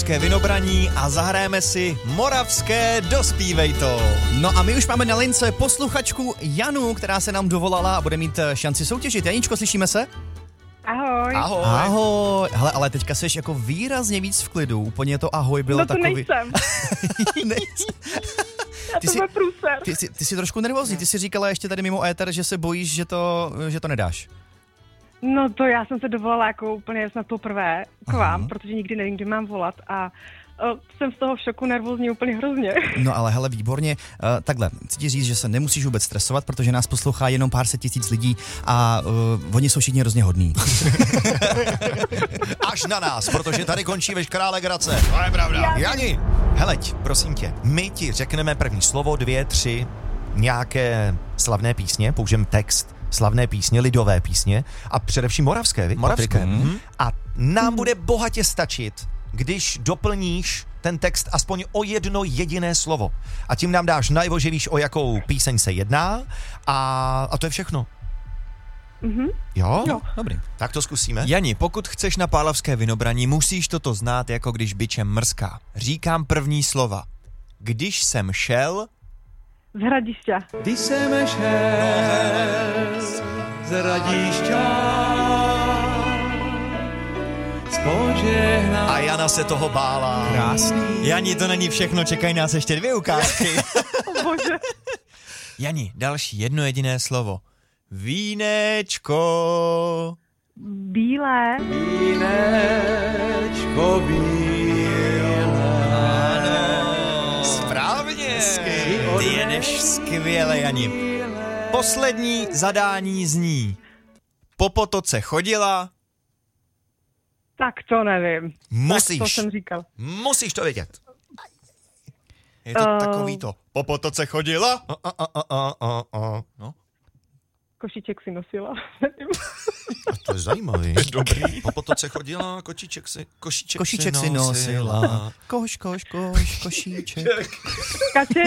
Pávlovské Vinobraní a zahrajeme si Moravské Dospívej to. No a my už máme na lince posluchačku Janu, která se nám dovolala a bude mít šanci soutěžit. Janičko, slyšíme se? Ahoj. Ahoj. Ahoj. Hele, ale teďka seš jako výrazně víc v klidu. Úplně to ahoj bylo No to takový... nejsem. Já to byl průser. Ty jsi trošku nervózní. Ty jsi říkala ještě tady mimo éter, že se bojíš, že to nedáš. No to já jsem se dovolala jako úplně snad poprvé k vám, protože nikdy nevím, kdy mám volat a jsem z toho v šoku, nervózní úplně hrozně. No ale hele, výborně. Takhle, chci ti říct, že se nemusíš vůbec stresovat, protože nás poslouchá jenom pár set tisíc lidí a oni jsou všichni hrozně hodní. Až na nás, protože tady končí veškerá legrace. To je pravda. Jani, heleď, prosím tě, my ti řekneme první slovo, 2, 3, nějaké slavné písně, použijeme text, slavné písně, lidové písně a především moravské, viď, Patrike? A nám bude bohatě stačit, když doplníš ten text aspoň o jedno jediné slovo. A tím nám dáš najevo, že víš, o jakou píseň se jedná a to je všechno. Jo? Jo, dobrý. Tak to zkusíme. Jani, pokud chceš na Pávlovské Vinobraní, musíš toto znát, jako když bičem mrská. Říkám první slova. Když jsem šel... Z Hradišťa. Když jsem šel z Hradišťa, A Jana se toho bála. Krásný. Jani, to není všechno, čekají nás ještě 2 ukázky. Bože. Jani, další jedno jediné slovo. Vínečko. Bílé. Vínečko bílé. Správně. Ty jedeš skvěle, Jani. Poslední zadání zní. Po potoce chodila... Tak to nevím. Musíš. Tak to jsem říkal. Musíš to vědět. Je to takový to. Po potoce chodila? No. Košíček si nosila. To je zajímavý. Dobrý. Po potoce chodila, košíček Košíček si nosila. Košíček. Kače